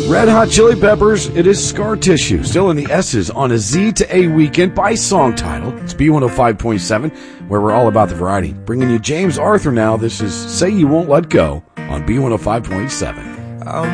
Red Hot Chili Peppers, it is Scar Tissue. Still in the S's on a Z to A weekend by song title. It's B105.7, where we're all about the variety. Bringing you James Arthur now. This is Say You Won't Let Go on B105.7.